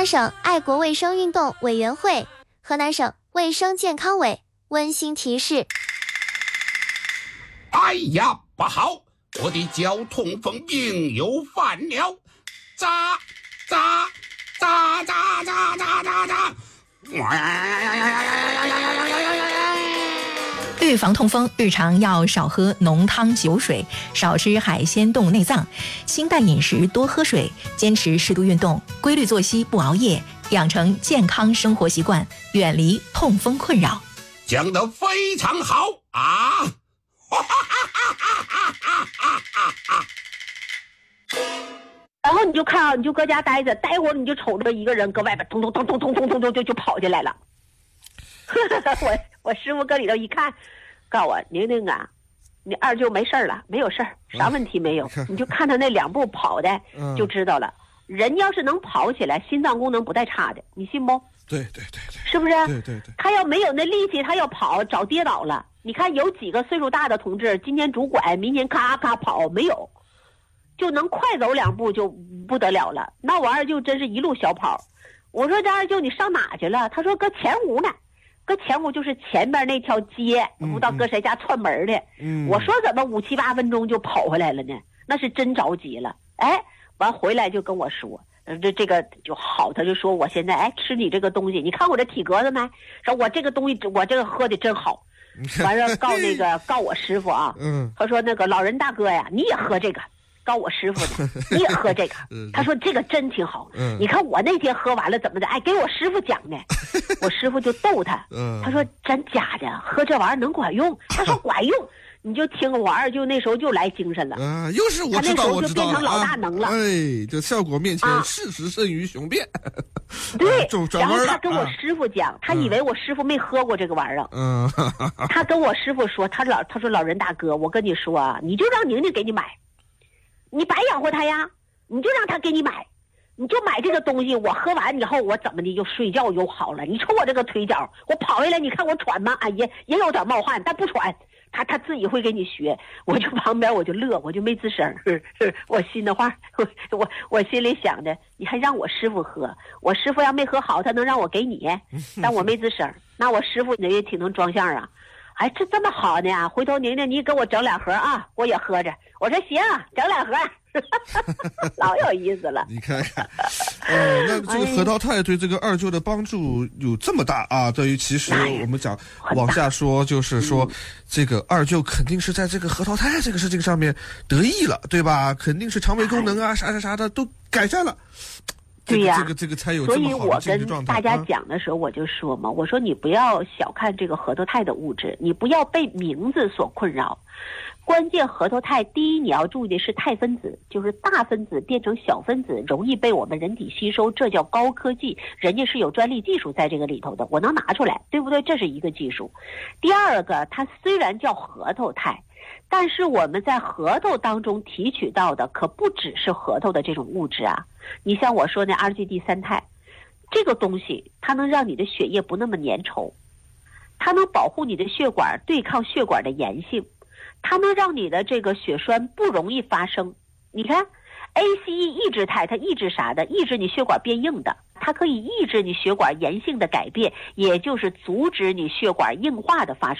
省爱国卫生运动委员会、河南省卫生健康委温馨提示： 哎呀，不好，我的脚痛风病又犯了！扎！ 预防痛风，日常要少喝浓汤酒水，少吃海鲜动物内脏，清淡饮食，多喝水，坚持适度运动，规律作息，不熬夜，养成健康生活习惯，远离痛风困扰。 讲得非常好啊！ 然后你就看啊，你就搁家待着，待会儿你就瞅着一个人搁外边咚咚咚咚咚咚咚就跑进来了。我师傅搁里头一看，告诉我宁宁啊，你二舅没事了，没有事儿，啥问题没有。你就看他那2步跑的，就知道了。人要是能跑起来，心脏功能不带差的，你信不？ 对， 是不是？ 对。 他要没有那力气，他要跑早跌倒了。你看有几个岁数大的同志，今年拄拐，明年咔咔跑，没有，就能快走2步就不得了了。那我二舅真是一路小跑。我说这二舅你上哪去了？他说搁前屋呢。搁前屋就是前边那条街，不知道搁谁家串门的。我说怎么5、7、8分钟就跑回来了呢？那是真着急了。哎，完回来就跟我说，这个就好，他就说我现在吃你这个东西，你看我这体格子没？说我这个东西我这个喝的真好。完了告我师傅啊，他说那个老人大哥呀，你也喝这个。告我师傅呢，你也喝这个。他说这个真挺好。你看我那天喝完了怎么的？哎，给我师傅讲的。我师傅就逗他，他说真假的，喝这玩意儿能管用？他说管用。你就听我二舅那时候就来精神了。 又是我知道， 他那时候就变成老大能了。 这效果面前，事实胜于雄辩。 对，然后他跟我师傅讲，他以为我师傅没喝过这个玩意儿。他跟我师傅说，他说老人大哥，我跟你说啊，你就让宁宁给你买。你白养活他呀，你就让他给你买，你就买这个东西。我喝完以后，我怎么的就睡觉又好了。你瞅我这个腿脚，我跑下来，你看我喘吗？哎呀，也有点冒汗，但不喘。他自己会给你学。我就旁边我就乐，我就没吱声。我心的话，我心里想的，你还让我师傅喝，我师傅要没喝好，他能让我给你？但我没吱声。那我师傅也挺能装相啊。哎，这么好呢！回头宁宁你给我整2盒啊，我也喝着。我说行，整2盒，老有意思了。 你看看，那这个核桃肽对这个二舅的帮助有这么大啊！对于其实我们讲往下说，就是说这个二舅肯定是在这个核桃肽这个事情上面得意了，对吧？肯定是肠胃功能啊，啥的都改善了。 对呀， 这个才有这么好的精神状态。 所以我跟大家讲的时候，我就说嘛，我说你不要小看这个核桃肽的物质，你不要被名字所困扰。关键核桃肽，第一你要注意的是肽分子，就是大分子变成小分子，容易被我们人体吸收，这叫高科技，人家是有专利技术在这个里头的，我能拿出来，对不对？这是一个技术。第二个，它虽然叫核桃肽，但是我们在核桃当中提取到的可不只是核桃的这种物质啊。你像我说那 RGD3肽，这个东西它能让你的血液不那么粘稠，它能保护你的血管对抗血管的炎性，它能让你的这个血栓不容易发生。你看 ACE 抑制肽，它抑制啥的？抑制你血管变硬的，它可以抑制你血管炎性的改变，也就是阻止你血管硬化的发生。